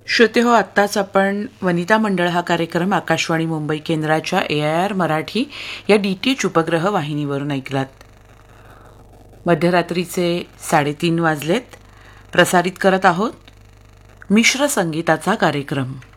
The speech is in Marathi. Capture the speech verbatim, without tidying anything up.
श्रोते हो, आत्ताच आपण वनिता मंडळ हा कार्यक्रम आकाशवाणी मुंबई केंद्राच्या ए आय आर मराठी या डी टी एच उपग्रह वाहिनीवरून ऐकलात. मध्यरात्रीचे साडेतीन वाजलेत. प्रसारित करत आहोत मिश्र संगीताचा कार्यक्रम.